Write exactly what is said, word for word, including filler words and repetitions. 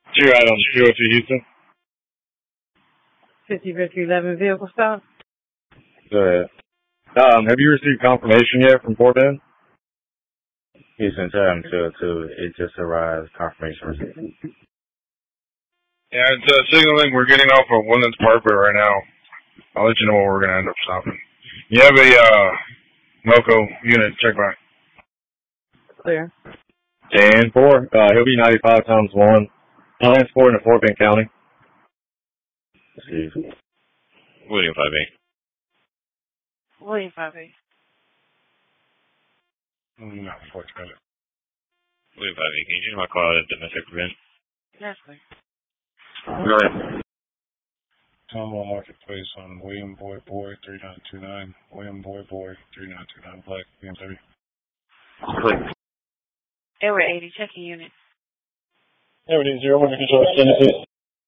Two items, two oh two Houston. fifty fifty eleven vehicle stop. Go ahead. Um, have you received confirmation yet from Fort Bend? Houston seven two oh two, it just arrived, confirmation received. Yeah, it's uh, signaling. We're getting off of Woodlands Parkway right now. I'll let you know where we're going to end up stopping. You have a uh, Moco unit, check back. Clear. ten four, uh, he'll be ninety-five times one. Transport in Fort Bend County. Received. William five eight. William five eight. No, fortunately. William five eight. Can you change my call to domestic prevent? Yes, clear. Go ahead. Tomball Marketplace on William Boy Boy three nine two nine. William Boy Boy three nine two nine. Black B M W. Click. Edward eighty, checking unit. Edward eighty, zero one, control, Genesis.